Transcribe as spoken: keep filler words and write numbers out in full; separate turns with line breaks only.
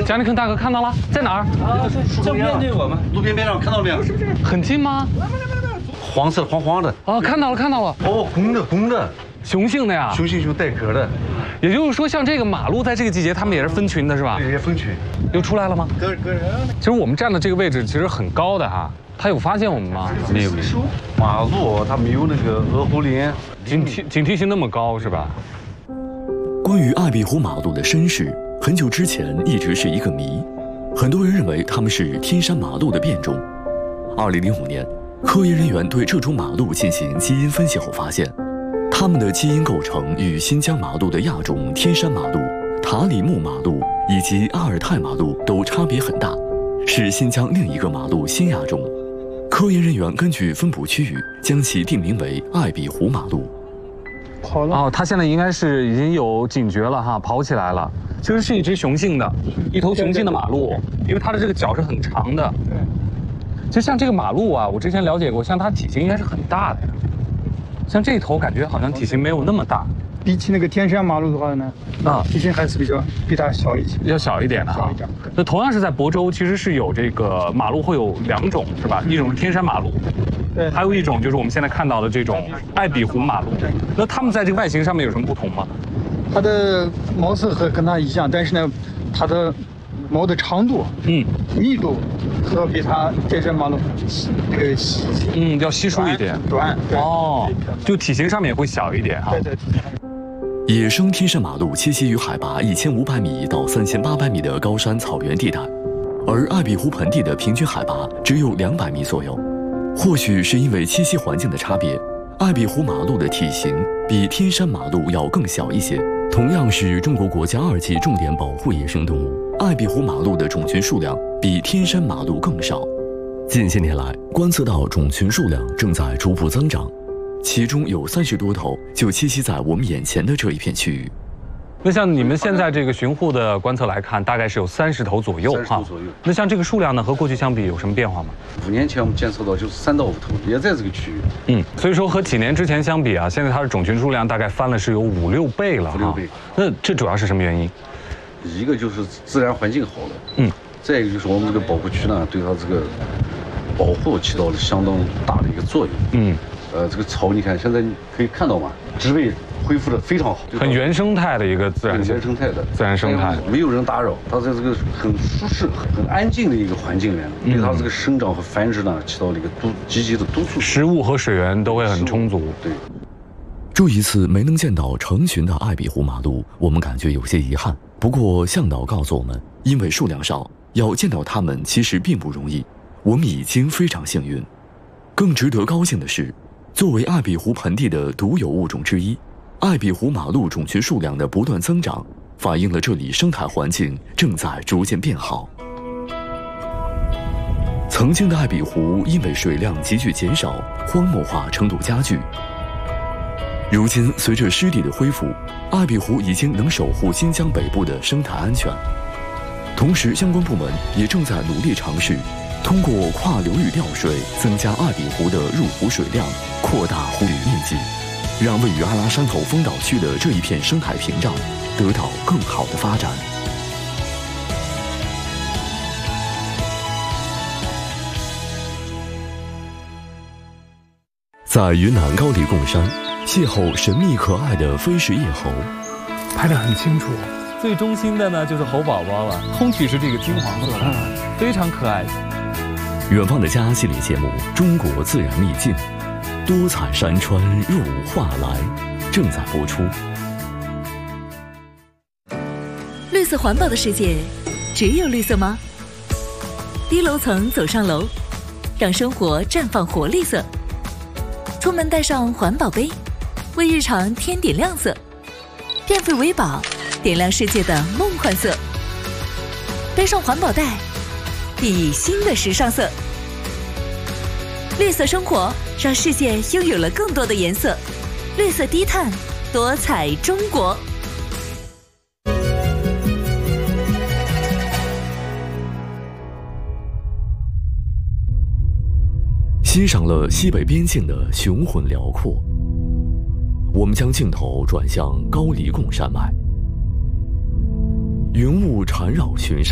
贾立坑大哥看到了，在哪儿？
啊，正面对我们，路边边上看到没有？
很近吗？
黄色黄黄的。
哦，看到了，看到了。
哦，公的公的，
雄性的呀。
雄性熊带壳的。
也就是说，像这个马鹿在这个季节，它们也是分群的，是吧？
也分群。
又出来了吗？
跟跟人。
其实我们站的这个位置其实很高的哈，它有发现我们吗？
没有没有。马鹿它没有那个鹅喉铃，
警惕警惕性那么高是吧？
关于爱壁虎马鹿的身世，很久之前一直是一个谜，很多人认为它们是天山马鹿的变种。二零零五年，科研人员对这种马鹿进行基因分析后发现，它们的基因构成与新疆马鹿的亚种天山马鹿、塔里木马鹿以及阿尔泰马鹿都差别很大，是新疆另一个马鹿新亚种。科研人员根据分布区域，将其定名为爱壁虎马鹿。
跑了哦，它现在应该是已经有警觉了哈，跑起来了。其实是一只雄性的，一头雄性的马鹿，因为它的这个脚是很长的。对。就像这个马鹿啊，我之前了解过，像它体型应该是很大的呀。像这头感觉好像体型没有那么大。
比起那个天山马鹿的话呢，啊，体型还是比较比它小一些，
比较小一点的哈。那同样是在亳州，其实是有这个马鹿会有两种是吧？一种是天山马鹿。对，还有一种就是我们现在看到的这种爱壁虎马鹿。那它们在这个外形上面有什么不同吗？
它的毛色和跟它一样，但是呢，它的毛的长度、嗯，密度和比它天山马鹿这个稀，
嗯，要稀疏一点，
短。
哦，就体型上面也会小一点哈。
对对。
野生天山马鹿栖息于海拔一千五百米到三千八百米的高山草原地带，而爱壁虎盆地的平均海拔只有两百米左右。或许是因为栖息环境的差别，爱壁虎马鹿的体型比天山马鹿要更小一些。同样是中国国家二级重点保护野生动物，爱壁虎马鹿的种群数量比天山马鹿更少。近些年来，观测到种群数量正在逐步增长，其中有三十多头就栖息在我们眼前的这一片区域。
那像你们现在这个巡护的观测来看，大概是有三十头左右哈。左右。那像这个数量呢，和过去相比有什么变化吗？
五年前我们监测到就是三到五头，也在这个区域。
嗯，所以说和几年之前相比啊，现在它的种群数量大概翻了是有五六倍了哈。五六倍。那这主要是什么原因？
一个就是自然环境好了，嗯，再一个就是我们这个保护区呢，对它这个保护起到了相当大的一个作用。嗯。呃，这个草你看现在可以看到嘛，植被恢复的非常好，
很原生态的一个自然
原生态的
自然生态，
没有人打扰，它在这个很舒适、很安静的一个环境里面，对它这个生长和繁殖呢起到了一个督积极的督促，
食物和水源都会很充足。
对，
这一次没能见到成群的爱壁虎马鹿，我们感觉有些遗憾。不过向导告诉我们，因为数量少，要见到它们其实并不容易，我们已经非常幸运。更值得高兴的是，作为爱壁虎盆地的独有物种之一，爱壁虎马鹿种群数量的不断增长，反映了这里生态环境正在逐渐变好。曾经的爱壁湖因为水量急剧减少，荒漠化程度加剧。如今随着湿地的恢复，爱壁湖已经能守护新疆北部的生态安全。同时，相关部门也正在努力尝试通过跨流域调水，增加爱壁湖的入湖水量，扩大湖域面积，让位于阿拉山头风岛区的这一片生态屏障得到更好的发展。在云南高黎贡山，邂逅神秘可爱的飞食叶猴，
拍得很清楚。最中心的呢就是猴宝宝了，通体是这个金黄色的，非常可爱。
远方的家系列节目《中国自然秘境》，多彩山川入画来，正在播出。
绿色环保的世界，只有绿色吗？低楼层走上楼，让生活绽放活力色。出门带上环保杯，为日常添点亮色。变废为宝，点亮世界的梦幻色。背上环保袋，熠熠新的时尚色。绿色生活，让世界拥有了更多的颜色。绿色低碳，多彩中国。
欣赏了西北边境的雄浑辽阔，我们将镜头转向高黎贡山脉。云雾缠绕群山。